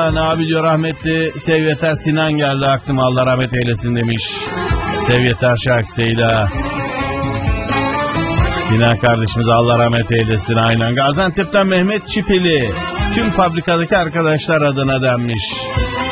ne abi diyor, rahmetli Sevyeter Sinan geldi aklıma, Allah rahmet eylesin demiş. Sevyeter şarkısıyla. Sinan kardeşimiz Allah rahmet eylesin, aynen. Gaziantep'ten Mehmet Çipili, tüm fabrikadaki arkadaşlar adına denmiş.